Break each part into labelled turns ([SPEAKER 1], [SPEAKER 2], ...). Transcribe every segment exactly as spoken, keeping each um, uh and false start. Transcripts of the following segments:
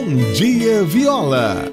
[SPEAKER 1] Bom Dia Viola.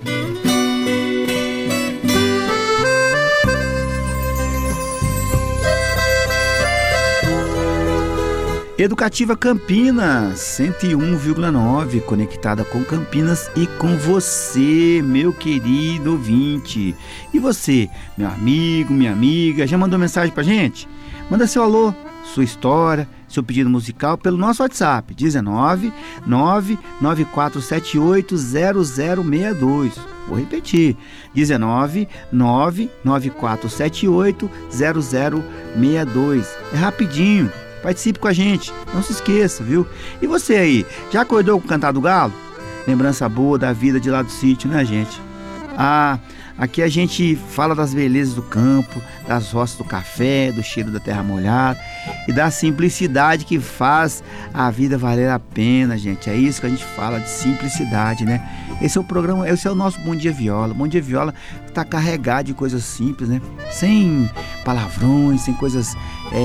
[SPEAKER 2] Educativa Campinas, cento e um vírgula nove, conectada com Campinas e com você, meu querido ouvinte. E você, meu amigo, minha amiga, já mandou mensagem pra gente? Manda seu alô, sua história, seu pedido musical pelo nosso WhatsApp, dezenove, nove nove quatro sete oito, zero zero seis dois. Vou repetir, dezenove, nove nove quatro sete oito, zero zero seis dois. É rapidinho. Participe com a gente, não se esqueça, viu? E você aí, já acordou com o cantar do galo? Lembrança boa da vida de lá do sítio, né, gente? Ah, aqui a gente fala das belezas do campo, das roças do café, do cheiro da terra molhada e da simplicidade que faz a vida valer a pena, gente. É isso que a gente fala, de simplicidade, né? Esse é o programa, esse é o nosso Bom Dia Viola. Bom Dia Viola está carregado de coisas simples, né? Sem palavrões, sem coisas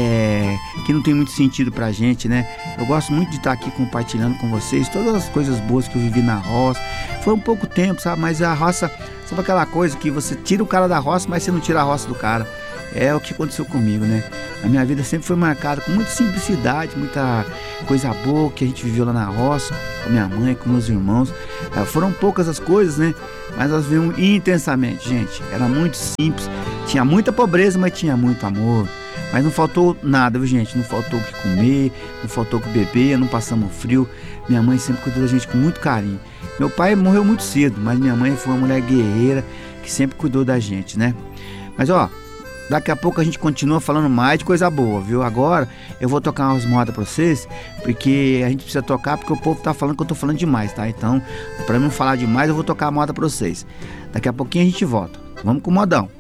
[SPEAKER 2] é, que não tem muito sentido pra gente, né? Eu gosto muito de estar aqui compartilhando com vocês todas as coisas boas que eu vivi na roça. Foi um pouco tempo, sabe? Mas a roça, sabe aquela coisa que você tira o cara da roça, mas você não tira a roça do cara. É o que aconteceu comigo, né? A minha vida sempre foi marcada com muita simplicidade, muita coisa boa que a gente viveu lá na roça, com minha mãe, com meus irmãos. É, foram poucas as coisas, né? Mas elas viviam intensamente, gente. Era muito simples, tinha muita pobreza, mas tinha muito amor. Mas não faltou nada, viu, gente? Não faltou o que comer, não faltou o que beber, não passamos frio. Minha mãe sempre cuidou da gente com muito carinho. Meu pai morreu muito cedo, mas minha mãe foi uma mulher guerreira que sempre cuidou da gente, né? Mas, ó, daqui a pouco a gente continua falando mais de coisa boa, viu? Agora eu vou tocar umas modas pra vocês, porque a gente precisa tocar, porque o povo tá falando que eu tô falando demais, tá? Então, pra não falar demais, eu vou tocar a moda pra vocês. Daqui a pouquinho a gente volta. Vamos com o modão.